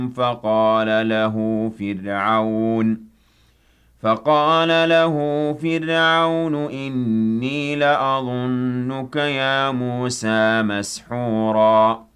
فقال له فرعون إني لأظنك يا موسى مسحورا